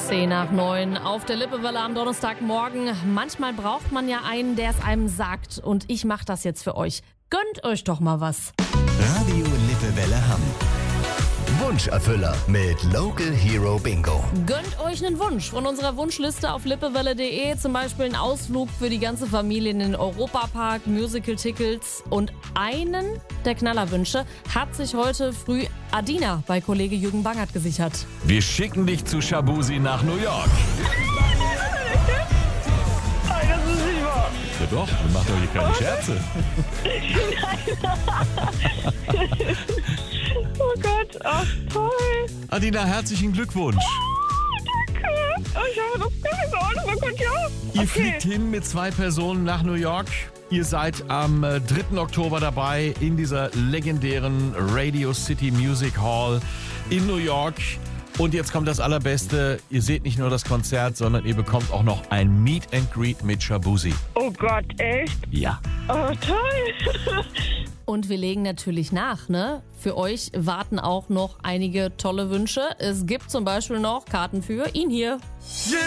10 nach 9 auf der Lippewelle am Donnerstagmorgen. Manchmal braucht man ja einen, der es einem sagt. Und ich mache das jetzt für euch. Gönnt euch doch mal was. Radio Lippewelle Hamm. Wunscherfüller mit Local Hero Bingo. Gönnt euch einen Wunsch von unserer Wunschliste auf lippewelle.de. Zum Beispiel einen Ausflug für die ganze Familie in den Europapark, Musical-Tickets. Und einen der Knallerwünsche hat sich heute früh Adina bei Kollege Jürgen Bangert gesichert. Wir schicken dich zu Shabuzi nach New York. Nein, das ist nicht wahr. Ja doch, wir machen doch hier keine Scherze. Oh Gott, ach toll. Adina, herzlichen Glückwunsch. Danke. Oh, ich habe das gar nicht so. Oh Gott, ja. Ihr fliegt hin mit 2 Personen nach New York. Ihr seid am 3. Oktober dabei in dieser legendären Radio City Music Hall in New York. Und jetzt kommt das Allerbeste. Ihr seht nicht nur das Konzert, sondern ihr bekommt auch noch ein Meet and Greet mit Shabuzi. Oh Gott, echt? Ja. Oh, toll. Und wir legen natürlich nach, ne? Für euch warten auch noch einige tolle Wünsche. Es gibt zum Beispiel noch Karten für ihn hier. Yeah!